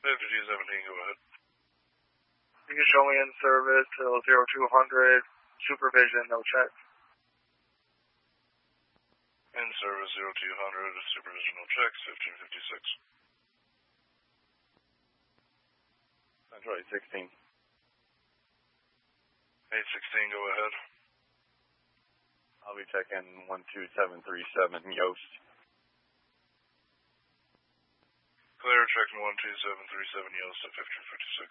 5217, go ahead. You can show me in service till 0200, supervision, no check. In service 0200, supervision, no checks, 1556. Central 816. 816, go ahead. I'll be checking 12737 Yost. Clear, checking 12737 Yost at 1556.